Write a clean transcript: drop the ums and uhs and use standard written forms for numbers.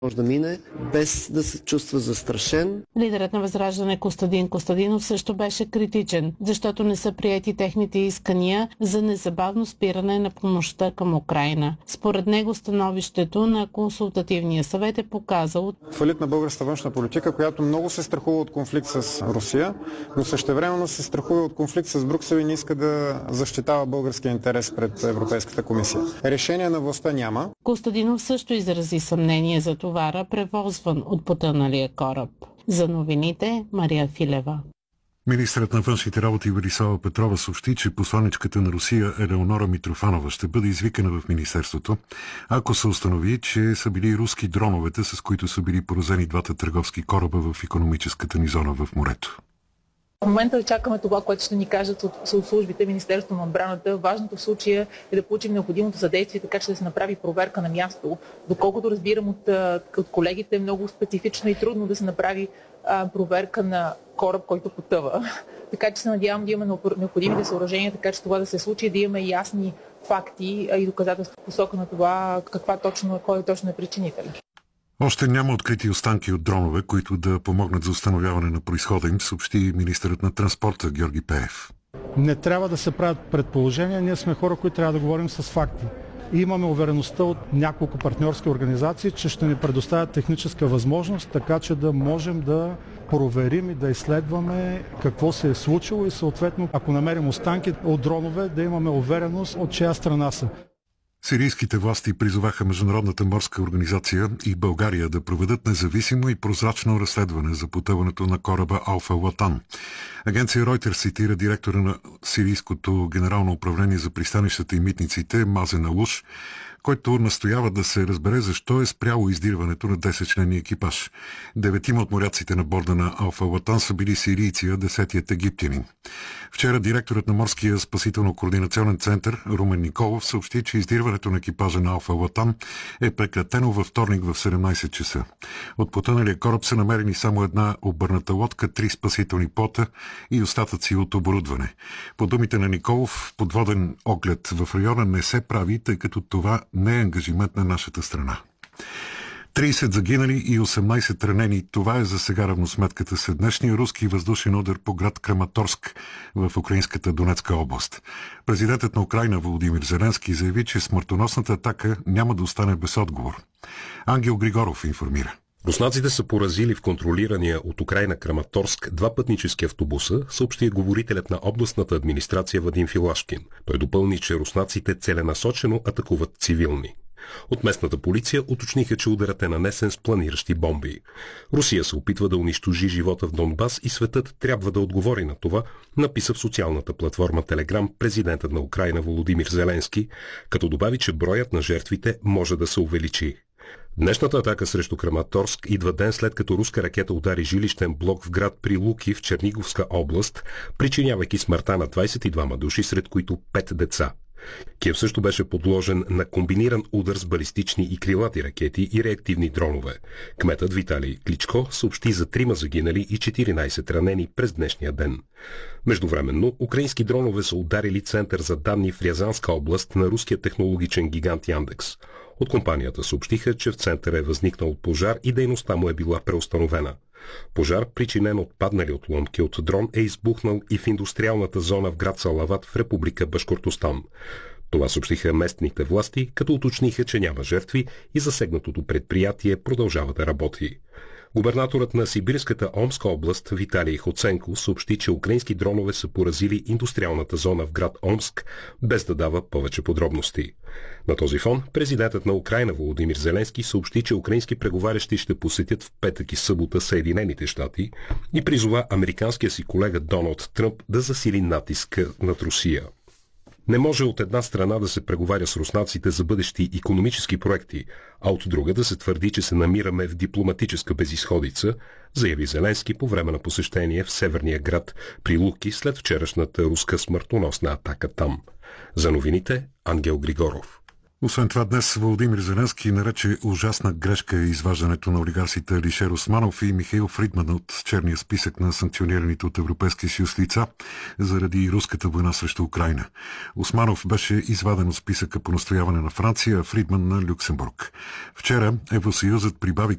може да мине без да се чувства застрашен. Лидерът на Възраждане Костадин Костадинов също беше критичен, защото не са приети техните искания за незабавно спиране на помощта към Украйна. Според него становището на консултативния съвет е показало фалит на българската външна политика, която много се страхува от конфликт с Русия, но същевременно се страхува от конфликт с Брюксел и не иска да защитава българския интерес пред Европейската комисия. Решение на властта няма. Костадинов също изрази съмнение за товара, превозван от потъналия кораб. За новините Мария Филева. Министърът на външните работи Велислава Петрова съобщи, че посланичката на Русия Елеонора Митрофанова ще бъде извикана в министерството, ако се установи, че са били руски дроновете, с които са били поразени двата търговски кораба в икономическата ни зона в морето. В момента чакаме това, което ще ни кажат от службите, Министерството на отбраната. Важното в случая е да получим необходимото съдействие, така че да се направи проверка на място. Доколкото разбирам от колегите, е много специфично и трудно да се направи проверка на кораб, който потъва. Така че се надявам да имаме необходимите съоръжения, така че това да се случи, да имаме ясни факти и доказателства в посока на това кой точно е причинителен. Още няма открити останки от дронове, които да помогнат за установяване на произхода им, съобщи министърът на транспорта Георги Пеев. Не трябва да се правят предположения, ние сме хора, които трябва да говорим с факти. И имаме увереността от няколко партньорски организации, че ще ни предоставят техническа възможност, така че да можем да проверим и да изследваме какво се е случило и съответно, ако намерим останки от дронове, да имаме увереност от чия страна са. Сирийските власти призоваха Международната морска организация и България да проведат независимо и прозрачно разследване за потъването на кораба Алфа Латан. Агенция Reuters цитира директора на Сирийското генерално управление за пристанищата и митниците Мазен Алуш, който настоява да се разбере защо е спряло издирването на 10-членния екипаж. 9 от моряците на борда на Алфа Латан са били сирийци, а 10-тият египтянин. Вчера директорът на Морския спасително-координационен център Румен Николов съобщи, че издирването на екипажа на Алфа Латан е прекратено във вторник в 17 часа. От потъналия кораб са намерени само една обърната лодка, 3 спасителни плота и остатъци от оборудване. По думите на Николов, подводен оглед в района не се прави, тъй като това не е ангажимент на нашата страна. 30 загинали и 18 ранени. Това е за сега равносметката след днешния руски въздушен удар по град Краматорск в украинската Донецка област. Президентът на Украйна Володимир Зеленски заяви, че смъртоносната атака няма да остане без отговор. Ангел Григоров информира. Руснаците са поразили в контролирания от Украйна Краматорск 2 пътнически автобуса, съобщи говорителят на областната администрация Вадим Филашкин. Той допълни, че руснаците целенасочено атакуват цивилни. От местната полиция уточниха, че ударът е нанесен с планиращи бомби. Русия се опитва да унищожи живота в Донбас и светът трябва да отговори на това, написа в социалната платформа Телеграм президентът на Украйна Володимир Зеленски, като добави, че броят на жертвите може да се увеличи. Днешната атака срещу Краматорск идва ден след като руска ракета удари жилищен блок в град Прилуки в Черниговска област, причинявайки смъртта на 22 души, сред които 5 деца. Киев също беше подложен на комбиниран удар с балистични и крилати ракети и реактивни дронове. Кметът Виталий Кличко съобщи за 3 загинали и 14 ранени през днешния ден. Междувременно, украински дронове са ударили център за данни в Рязанска област на руския технологичен гигант Яндекс. От компанията съобщиха, че в центъра е възникнал пожар и дейността му е била преустановена. Пожар, причинен от паднали отломки от дрон, е избухнал и в индустриалната зона в град Салават в Република Башкортостан. Това съобщиха местните власти, като уточниха, че няма жертви и засегнатото предприятие продължава да работи. Губернаторът на Сибирската Омска област Виталий Хоценко съобщи, че украински дронове са поразили индустриалната зона в град Омск, без да дава повече подробности. На този фон президентът на Украйна Володимир Зеленски съобщи, че украински преговарящи ще посетят в петък и събота Съединените щати и призова американския си колега Доналд Тръмп да засили натиска над Русия. Не може от една страна да се преговаря с руснаците за бъдещи икономически проекти, а от друга да се твърди, че се намираме в дипломатическа безизходица, заяви Зеленски по време на посещение в северния град Прилуки след вчерашната руска смъртоносна атака там. За новините Ангел Григоров. Освен това, днес Володимир Зеленски нарече ужасна грешка изваждането на олигарсите Алишер Османов и Михаил Фридман от черния списък на санкционираните от Европейския съюз лица заради руската война срещу Украйна. Османов беше изваден от списъка по настояване на Франция, а Фридман на Люксембург. Вчера Евросъюзът прибави